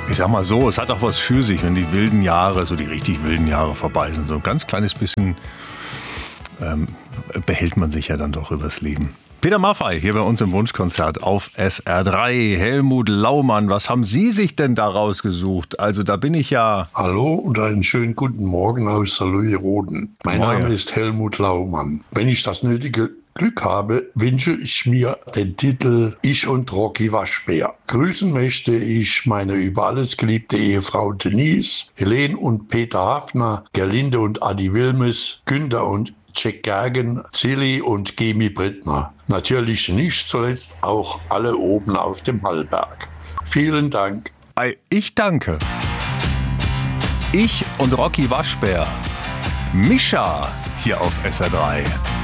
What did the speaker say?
Ich sag mal so, es hat auch was für sich, wenn die wilden Jahre, so die richtig wilden Jahre vorbei sind. So ein ganz kleines bisschen behält man sich ja dann doch übers Leben. Peter Maffay hier bei uns im Wunschkonzert auf SR3. Helmut Laumann, was haben Sie sich denn da rausgesucht? Also da bin ich ja... Hallo und einen schönen guten Morgen aus Saarlouis-Roden. Mein Name ist Helmut Laumann. Wenn ich das nötige Glück habe, wünsche ich mir den Titel Ich und Rocky Waschbär. Grüßen möchte ich meine über alles geliebte Ehefrau Denise, Helene und Peter Hafner, Gerlinde und Adi Wilmes, Günther und Jack Gergen, Zilli und Gemi Brittner. Natürlich nicht zuletzt auch alle oben auf dem Hallberg. Vielen Dank. Ich danke. Ich und Rocky Waschbär. Mischa hier auf SR3.